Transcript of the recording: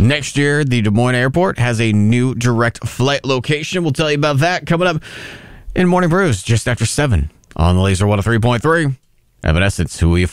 Next year, the Des Moines Airport has a new direct flight location. We'll tell you about that coming up in Morning Brews just after 7 on the Laser 103.3. Evanescence, who we